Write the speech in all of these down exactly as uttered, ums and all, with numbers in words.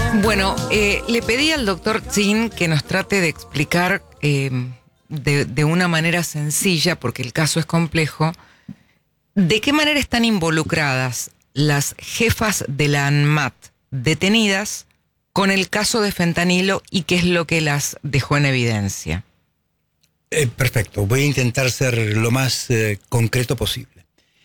Bueno, eh, le pedí al doctor Chin que nos trate de explicar eh, de, de una manera sencilla, porque el caso es complejo, de qué manera están involucradas las jefas de la ANMAT detenidas con el caso de fentanilo y qué es lo que las dejó en evidencia. Eh, perfecto, voy a intentar ser lo más eh, concreto posible.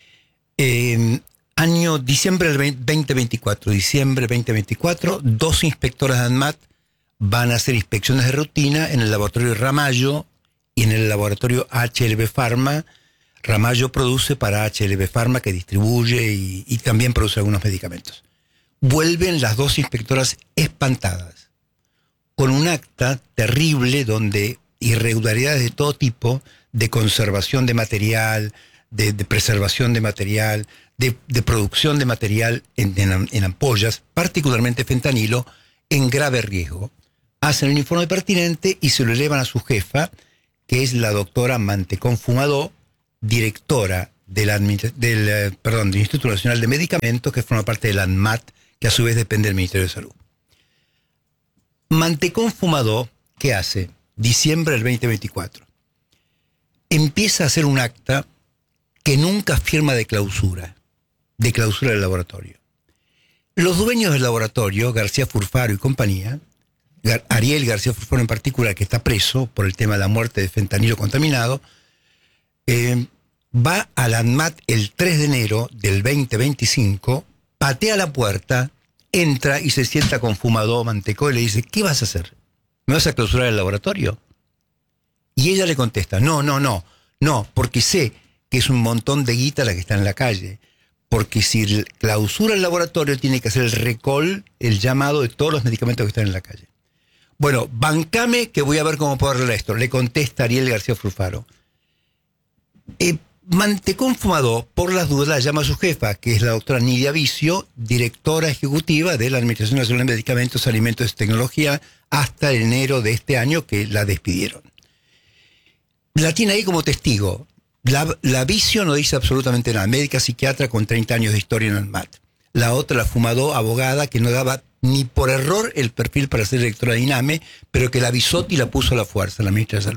Eh, año diciembre del veinte veinticuatro, diciembre veinte veinticuatro, dos inspectoras de ANMAT van a hacer inspecciones de rutina en el laboratorio Ramallo y en el laboratorio H L B Pharma. Ramallo produce para H L B Pharma, que distribuye y, y también produce algunos medicamentos. Vuelven las dos inspectoras espantadas, con un acta terrible donde irregularidades de todo tipo, de conservación de material, de, de preservación de material, de, de producción de material en, en, en ampollas, particularmente fentanilo, en grave riesgo. Hacen el informe pertinente y se lo elevan a su jefa, que es la doctora Mantecón Fumadó, directora de la, del, perdón, del Instituto Nacional de Medicamentos, que forma parte de la ANMAT, que a su vez depende del Ministerio de Salud. Mantecón Fumadó, ¿qué hace? Diciembre del veinte veinticuatro. Empieza a hacer un acta que nunca firma de clausura, de clausura del laboratorio. Los dueños del laboratorio, García Furfaro y compañía, Gar- Ariel García Furfaro en particular, que está preso por el tema de la muerte de fentanilo contaminado, eh, va a la ANMAT el tres de enero del veinte veinticinco, patea la puerta, entra y se sienta con Fumadó, Mantecó, y le dice: ¿qué vas a hacer? ¿Me vas a clausurar el laboratorio? Y ella le contesta: no, no, no, no, porque sé que es un montón de guita la que está en la calle. Porque si clausura el laboratorio, tiene que hacer el recall, el llamado de todos los medicamentos que están en la calle. Bueno, bancame que voy a ver cómo puedo arreglar esto, le contesta Ariel García Furfaro. Eh, Mantecón Fumadó, por las dudas, la llama a su jefa, que es la doctora Nidia Vicio, directora ejecutiva de la Administración Nacional de Medicamentos, Alimentos y Tecnología, hasta enero de este año, que la despidieron. La tiene ahí como testigo. La, la Vicio no dice absolutamente nada, médica psiquiatra con treinta años de historia en ANMAT. La otra, la Fumadó, abogada, que no daba ni por error el perfil para ser directora de INAME, pero que la Bisotti la puso a la fuerza, la ministra de Salud.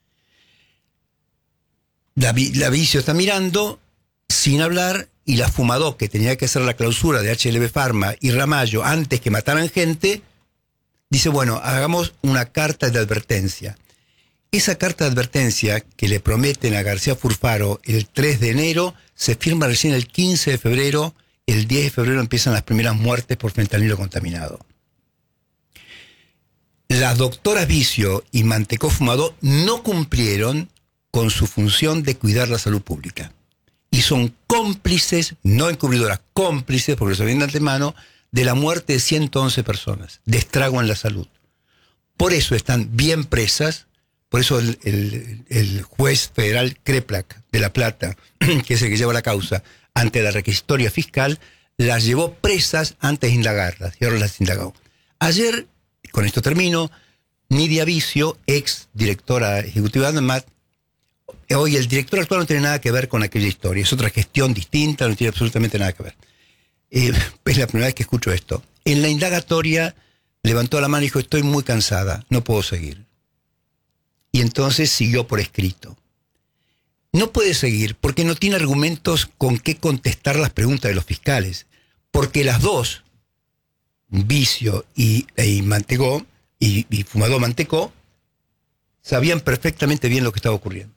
La, la Vicio está mirando sin hablar, y la Fumadó, que tenía que hacer la clausura de H L B Pharma y Ramallo antes que mataran gente, dice: bueno, hagamos una carta de advertencia. Esa carta de advertencia que le prometen a García Furfaro el tres de enero, se firma recién el quince de febrero, el diez de febrero empiezan las primeras muertes por fentanilo contaminado. Las doctoras Vicio y Mantecó Fumadó no cumplieron con su función de cuidar la salud pública. Y son cómplices, no encubridoras, cómplices, porque lo sabían de antemano, de la muerte de ciento once personas, de estrago en la salud. Por eso están bien presas, por eso el, el, el juez federal Kreplak de La Plata, que es el que lleva la causa, ante la requisitoria fiscal, las llevó presas antes de indagarlas, y ahora las indagó. Ayer, con esto termino, Nidia Vicio, ex directora ejecutiva de ANMAT, hoy el director actual no tiene nada que ver con aquella historia, es otra gestión distinta, no tiene absolutamente nada que ver. Eh, es la primera vez que escucho esto. En la indagatoria levantó la mano y dijo: estoy muy cansada, no puedo seguir. Y entonces siguió por escrito. No puede seguir porque no tiene argumentos con qué contestar las preguntas de los fiscales, porque las dos, Vicio y, y Mantecó, y, y Fumadó Mantecó, sabían perfectamente bien lo que estaba ocurriendo.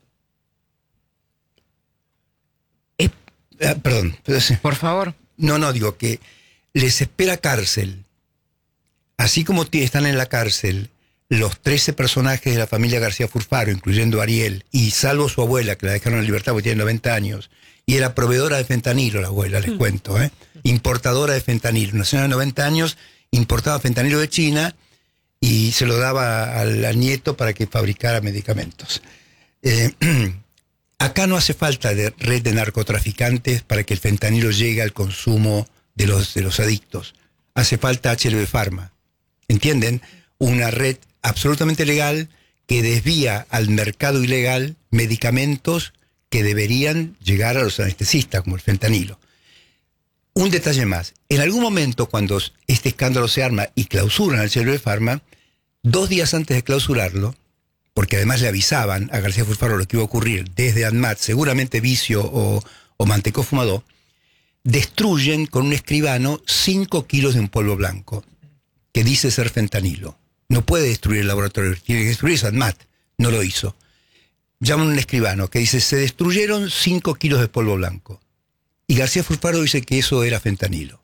Eh, ah, perdón. Por favor. No, no, digo que les espera cárcel. Así como están en la cárcel los trece personajes de la familia García Furfaro, incluyendo a Ariel, y salvo su abuela, que la dejaron en libertad porque tiene noventa años, y era proveedora de fentanilo, la abuela, les cuento, ¿eh? Importadora de fentanilo. Una señora de noventa años importaba fentanilo de China y se lo daba al, al nieto para que fabricara medicamentos. Eh, acá no hace falta de red de narcotraficantes para que el fentanilo llegue al consumo de los, de los adictos. Hace falta H L B Pharma. ¿Entienden? Una red absolutamente legal que desvía al mercado ilegal medicamentos que deberían llegar a los anestesistas, como el fentanilo. un detalle más. En algún momento, cuando este escándalo se arma y clausuran al Célebre Pharma, dos días antes de clausurarlo, porque además le avisaban a García Fulfaro lo que iba a ocurrir desde ANMAT, seguramente Vicio o, o Mantecó Fumador, destruyen con un escribano cinco kilos de un polvo blanco, que dice ser fentanilo. No puede destruir el laboratorio, tiene que destruir ANMAT. No lo hizo. Llaman a un escribano que dice, se destruyeron cinco kilos de polvo blanco. Y García Fulfaro dice que eso era fentanilo.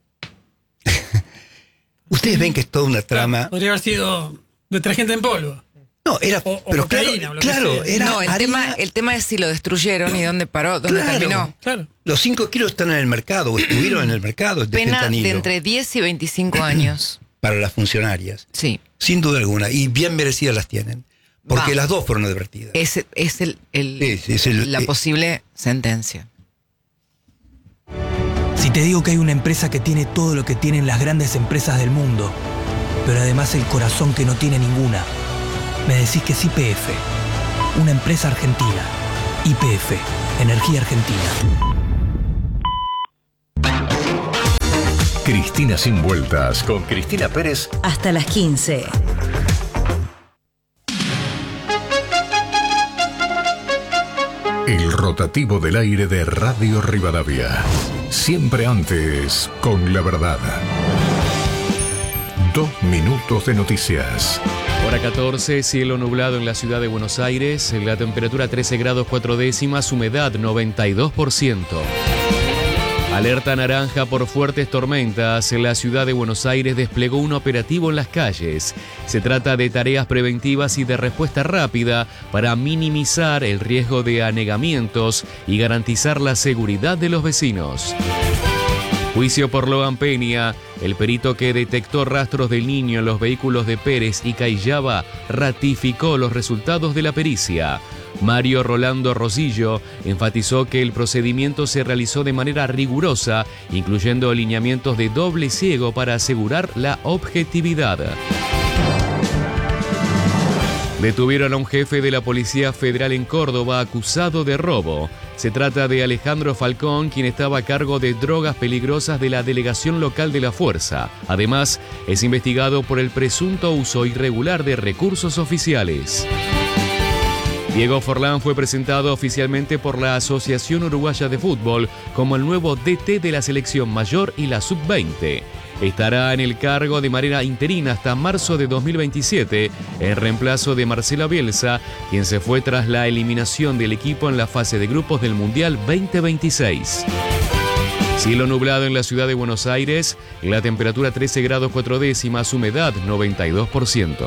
Ustedes ven que es toda una trama. Claro, podría haber sido detergente en polvo. No, era. O, o pero cocaína, claro, o lo que claro sea. era. No, el harina- tema, el tema es si lo destruyeron y dónde paró, dónde Claro. terminó. Claro. Los cinco kilos están en el mercado, o estuvieron en el mercado de Pena fentanilo de entre diez y veinticinco años. para las funcionarias. Sí. Sin duda alguna. Y bien merecidas las tienen. Porque Va. las dos fueron advertidas. Es, es, el, el- Sí, sí, es el- la eh. posible sentencia. Si te digo que hay una empresa que tiene todo lo que tienen las grandes empresas del mundo, pero además el corazón que no tiene ninguna, me decís que es Y P F, una empresa argentina. Y P F, Energía Argentina. Cristina sin vueltas con Cristina Pérez. Hasta las quince. El rotativo del aire de Radio Rivadavia. Siempre antes, con la verdad. Dos minutos de noticias. Hora catorce, cielo nublado en la ciudad de Buenos Aires, la temperatura trece grados cuatro décimas, humedad noventa y dos por ciento. Alerta naranja por fuertes tormentas. La ciudad de Buenos Aires desplegó un operativo en las calles. Se trata de tareas preventivas y de respuesta rápida para minimizar el riesgo de anegamientos y garantizar la seguridad de los vecinos. Juicio por Logan Peña. El perito que detectó rastros del niño en los vehículos de Pérez y Cayllaba ratificó los resultados de la pericia. Mario Rolando Rosillo enfatizó que el procedimiento se realizó de manera rigurosa, incluyendo alineamientos de doble ciego para asegurar la objetividad. Detuvieron a un jefe de la Policía Federal en Córdoba acusado de robo. Se trata de Alejandro Falcón, quien estaba a cargo de drogas peligrosas de la delegación local de la Fuerza. Además, es investigado por el presunto uso irregular de recursos oficiales. Diego Forlán fue presentado oficialmente por la Asociación Uruguaya de Fútbol como el nuevo D T de la selección mayor y la sub veinte. Estará en el cargo de manera interina hasta marzo de dos mil veintisiete, en reemplazo de Marcelo Bielsa, quien se fue tras la eliminación del equipo en la fase de grupos del Mundial veinte veintiséis. Cielo nublado en la ciudad de Buenos Aires, la temperatura trece grados cuatro décimas, humedad noventa y dos por ciento.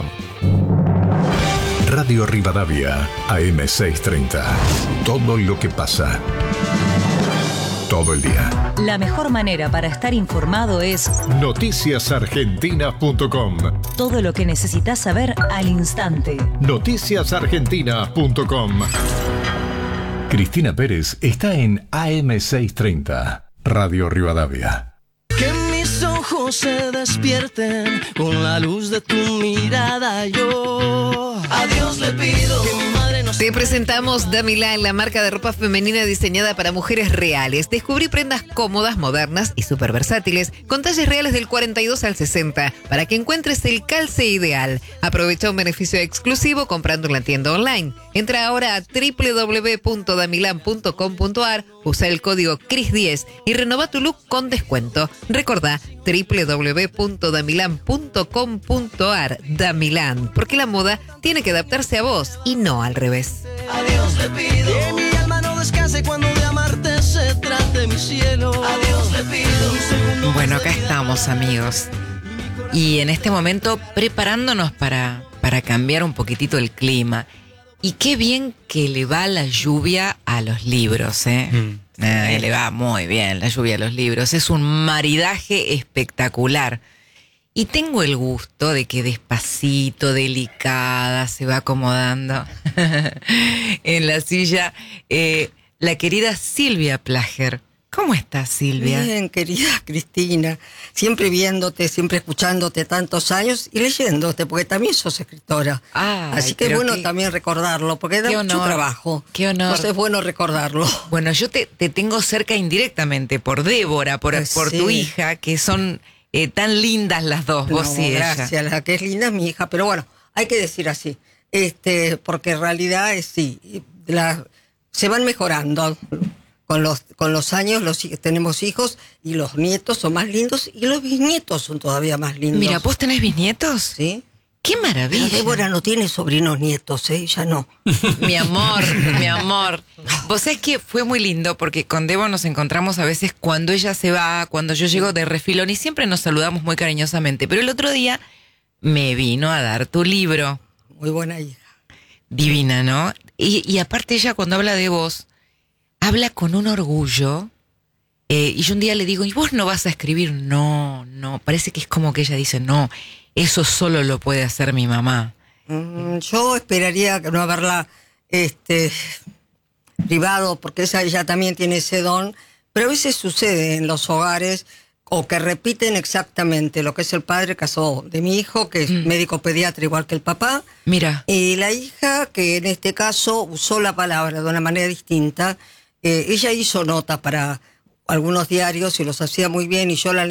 Radio Rivadavia, A M seiscientos treinta. Todo lo que pasa. Todo el día. La mejor manera para estar informado es noticias argentinas punto com. todo lo que necesitas saber al instante. noticias argentinas punto com. Cristina Pérez está en A M seiscientos treinta. Radio Rivadavia. Que mis ojos se despierten con la luz de tu mirada. Yo a Dios le pido que mi madre no Te presentamos Damilán, la marca de ropa femenina diseñada para mujeres reales. Descubrí prendas cómodas, modernas y súper versátiles, con talles reales del cuarenta y dos al sesenta, para que encuentres el calce ideal. Aprovecha un beneficio exclusivo comprando en la tienda online. Entra ahora a doble u doble u doble u punto damilan punto com punto a r, usa el código cris diez y renova tu look con descuento. Recordá, doble u doble u doble u punto damilan punto com punto a r. Damilán, porque la moda tiene que adaptarse a vos y no al revés. a Dios le pido que mi alma no descanse cuando de amarte se trate mi cielo. A Dios le pido un segundo Bueno, más acá de vida. estamos, amigos. Y en este momento preparándonos para, para cambiar un poquitito el clima. Y qué bien que le va la lluvia a los libros, ¿eh? Mm. Eh, le va muy bien la lluvia a los libros. Es un maridaje espectacular. Y tengo el gusto de que despacito, delicada, se va acomodando en la silla eh, la querida Silvia Plager, ¿Cómo estás, Silvia? Bien, querida Cristina. Siempre viéndote, siempre escuchándote tantos años y leyéndote, porque también sos escritora. Ay, Así que es pero bueno qué- también recordarlo, porque da qué mucho honor, trabajo. qué honor. Entonces es bueno recordarlo. Bueno, yo te, te tengo cerca indirectamente por Débora, por, Pues por sí. tu hija, que son eh, tan lindas las dos, vos No, y ella. gracias, la que es linda es mi hija, pero bueno, hay que decir así, este, porque en realidad es sí, la, se van mejorando. Con los, con los años los, hij- tenemos hijos y los nietos son más lindos y los bisnietos son todavía más lindos. Mira, ¿vos tenés bisnietos? ¿Sí? ¡Qué Pero maravilla! Débora no tiene sobrinos nietos, ¿eh? Ella no. Mi amor, mi amor. Vos sabés que fue muy lindo porque con Debo nos encontramos a veces cuando ella se va, cuando yo llego de refilón y siempre nos saludamos muy cariñosamente. Pero el otro día me vino a dar tu libro. Muy buena hija. Divina, ¿no? Y, y aparte ella cuando habla de vos, habla con un orgullo. Eh, y yo un día le digo, ¿y vos no vas a escribir? No, no. Parece que es como que ella dice, no, eso solo lo puede hacer mi mamá. Mm, yo esperaría que no haberla este, privado, porque esa, ella también tiene ese don, pero a veces sucede en los hogares o que repiten exactamente lo que es el padre, caso de mi hijo, que es Mm. médico pediatra igual que el papá, Mira, y la hija, que en este caso usó la palabra de una manera distinta. Eh, ella hizo nota para algunos diarios y los hacía muy bien y yo la